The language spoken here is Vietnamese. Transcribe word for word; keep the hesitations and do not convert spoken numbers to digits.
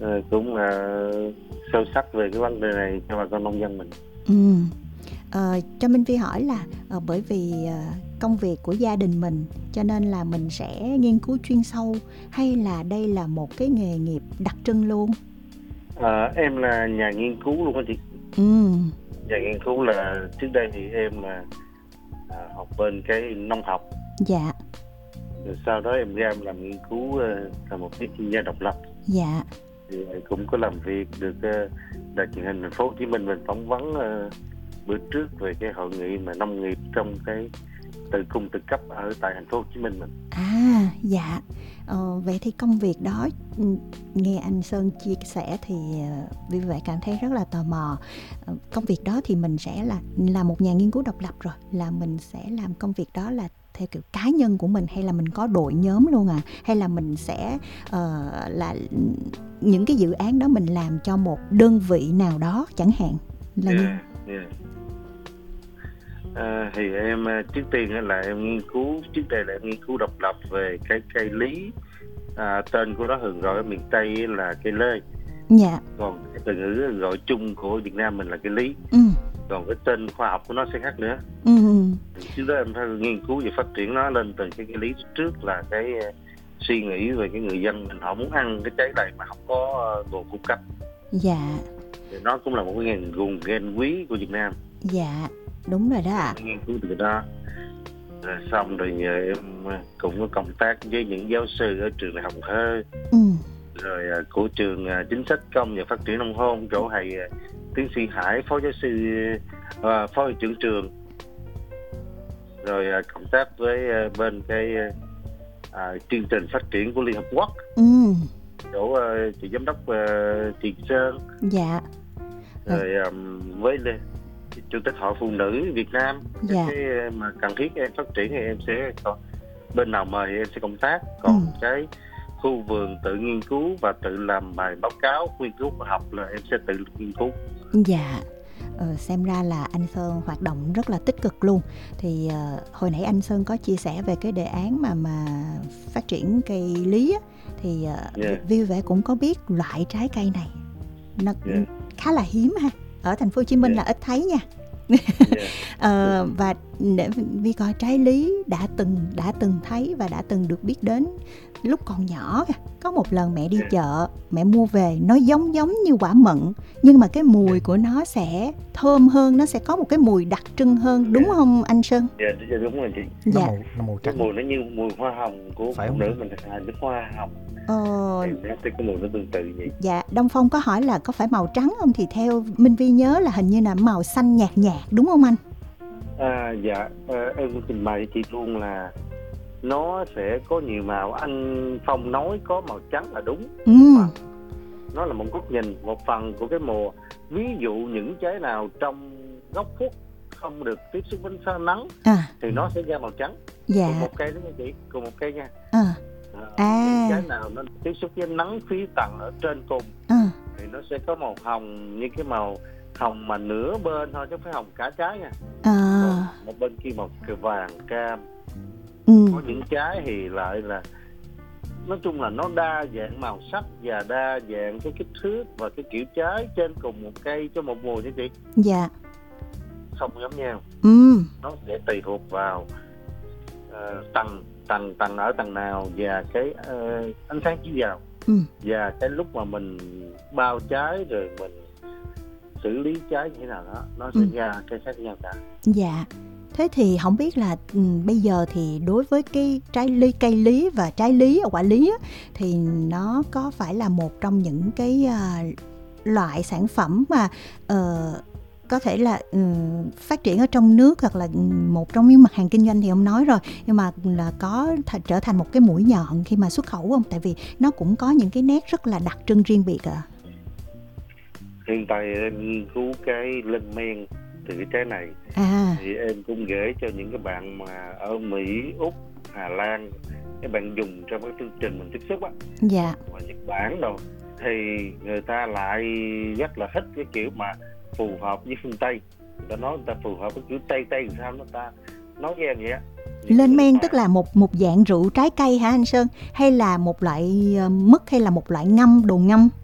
ờ, cũng là sâu sắc về cái vấn đề này cho bà con nông dân mình. Ừ. Ờ, cho Minh Phi hỏi là ờ, bởi vì ờ, công việc của gia đình mình cho nên là mình sẽ nghiên cứu chuyên sâu, hay là đây là một cái nghề nghiệp đặc trưng luôn? À, em là nhà nghiên cứu luôn á chị. Ừ. Nhà nghiên cứu là trước đây thì em là à, học bên cái nông học, Dạ. rồi sau đó em ra em làm nghiên cứu ờ, là một cái chuyên gia độc lập. Dạ. Thì cũng có làm việc được uh, đài truyền hình thành phố Hồ Chí Minh mình phỏng vấn uh, bữa trước về cái hội nghị mà nông nghiệp trong cái tự cung tự cấp ở tại thành phố Hồ Chí Minh mình. À, dạ. Ờ, vậy thì công việc đó, ừ, nghe anh Sơn chia sẻ thì ờ, vì vậy cảm thấy rất là tò mò. Ờ, công việc đó thì mình sẽ là là một nhà nghiên cứu độc lập rồi, là mình sẽ làm công việc đó là theo kiểu cá nhân của mình, hay là mình có đội nhóm luôn à, hay là mình sẽ ờ, là những cái dự án đó mình làm cho một đơn vị nào đó chẳng hạn là như. Yeah, yeah. À, thì em uh, trước tiên là em nghiên cứu, trước đây là em nghiên cứu độc lập về cái cây lý, à, tên của nó thường gọi ở miền Tây là cây lê. Dạ. Còn cái từ ngữ gọi chung của Việt Nam mình là cây lý. Ừ. Còn cái tên khoa học của nó sẽ khác nữa. Ừ. Trước đó em phải nghiên cứu về phát triển nó lên từ cái cây lý trước, là cái uh, suy nghĩ về cái người dân mình họ muốn ăn cái trái này mà không có uh, nguồn cung cấp. Dạ. Thì nó cũng là một cái nguồn gen quý của Việt Nam. Dạ, đúng rồi đó ạ. Nghiên cứu từ đó. Rồi xong rồi giờ em cũng có công tác với những giáo sư ở trường đại học Cần Thơ, Ừ. rồi uh, của trường uh, chính sách công và phát triển nông thôn chỗ thầy uh, tiến sĩ Hải, phó giáo sư uh, phó hiệu trưởng trường, rồi uh, công tác với uh, bên cái uh, uh, chương trình phát triển của Liên Hợp Quốc, Ừ. chỗ uh, chị giám đốc uh, Tiền Sơn. Dạ. Rồi um, với uh, Chủ tịch Hội Phụ Nữ Việt Nam. Dạ. Cái, cái mà cần thiết em phát triển thì em sẽ bên nào mời thì em sẽ công tác. Còn Ừ. cái khu vườn tự nghiên cứu và tự làm bài báo cáo nghiên cứu khoa học là em sẽ tự nghiên cứu. Dạ. Ờ, xem ra là anh Sơn hoạt động rất là tích cực luôn. Thì uh, hồi nãy anh Sơn có chia sẻ về cái đề án mà mà phát triển cây lý á, thì uh, Yeah. Vi Vẻ cũng có biết loại trái cây này nó Yeah. khá là hiếm ha, ở thành phố Hồ Chí Minh Yeah. là ít thấy nha. Yeah. Ờ, và để Vi coi trái lý đã từng đã từng thấy và đã từng được biết đến lúc còn nhỏ. Có một lần mẹ đi Yeah. chợ, mẹ mua về, nó giống giống như quả mận, nhưng mà cái mùi Yeah. của nó sẽ thơm hơn, nó sẽ có một cái mùi đặc trưng hơn, đúng Yeah. không anh Sơn? Dạ, yeah, đúng rồi chị. Nó Dạ. màu, nó màu Cái trắng. mùi nó như mùi hoa hồng của Phải phụ không nữ ta? mình, là nước hoa hồng. Ờ, Thì nó sẽ có mùi nó tương tự vậy. dạ, Đông Phong có hỏi là có phải màu trắng không, thì theo Minh Vi nhớ là hình như là màu xanh nhạt nhạt, đúng không anh? À, dạ, à, em cũng trình bày chị luôn là nó sẽ có nhiều màu. Anh Phong nói có màu trắng là đúng. Ừ. Nó là một góc nhìn, một phần của cái mùa. Ví dụ những trái nào trong góc khuất không được tiếp xúc với ánh nắng À. thì nó sẽ ra màu trắng. Dạ. Cùng một cây đó nha chị, cùng một cây nha. À. À, À. những trái nào nó tiếp xúc với ánh nắng phía tầng ở trên cùng À. thì nó sẽ có màu hồng, như cái màu hồng mà nửa bên thôi chứ không phải hồng cả trái nha. À. Còn một bên kia màu vàng cam. Ừ. Có những trái thì lại là nói chung là nó đa dạng màu sắc và đa dạng cái kích thước và cái kiểu trái trên cùng một cây cho một mùa nha chị. Dạ. Không giống nhau. Ừ. Nó sẽ tùy thuộc vào uh, tầng tầng tầng ở tầng nào và cái uh, ánh sáng chiếu vào. Ừ. Và cái lúc mà mình bao trái rồi mình xử lý trái như thế nào đó, nó sẽ Ừ. ra cái khác nhau cả. Dạ. Thế thì không biết là ừ, bây giờ thì đối với cái trái lý, cây lý và trái lý, quả lý á, thì nó có phải là một trong những cái uh, loại sản phẩm mà uh, có thể là um, phát triển ở trong nước, hoặc là một trong những mặt hàng kinh doanh thì ông nói rồi, nhưng mà là có th- trở thành một cái mũi nhọn khi mà xuất khẩu không? Tại vì nó cũng có những cái nét rất là đặc trưng riêng biệt ạ. À. Hiện tại em nghiên cứu cái lên men từ cái trái này. À. Thì em cũng gửi cho những cái bạn mà ở Mỹ, Úc, Hà Lan, các bạn dùng trong cái chương trình mình tiếp xúc á. Dạ. Và Nhật Bản đâu thì người ta lại rất là thích cái kiểu mà phù hợp với phương Tây. Người ta nói người ta phù hợp với kiểu Tây Tây làm sao nó ta nói nghe vậy á. Lên men tức là một một dạng rượu trái cây hả anh Sơn, hay là một loại mứt, hay là một loại ngâm, đồ ngâm?